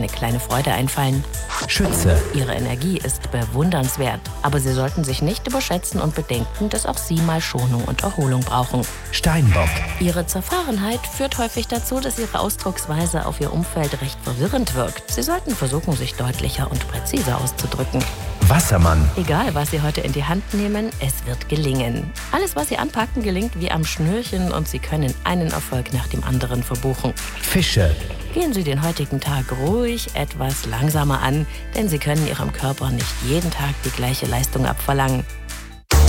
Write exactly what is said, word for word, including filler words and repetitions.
eine kleine Freude einfallen. Schütze. Ihre Energie ist bewundernswert, aber Sie sollten sich nicht überschätzen und bedenken, dass auch Sie mal Schonung und Erholung brauchen. Steinbock. Ihre Zerfahrenheit führt häufig dazu, dass Ihre Ausdrucksweise auf Ihr Umfeld recht verwirrend wirkt. Sie sollten versuchen, sich deutlicher und präziser auszudrücken. Wassermann. Egal, was Sie heute in die Hand nehmen, es wird gelingen. Alles, was Sie anpacken, gelingt wie am Schnürchen und Sie können einen Erfolg nach dem anderen verbuchen. Fische. Gehen Sie den heutigen Tag ruhig etwas langsamer an, denn Sie können Ihrem Körper nicht jeden Tag die gleiche Leistung abverlangen.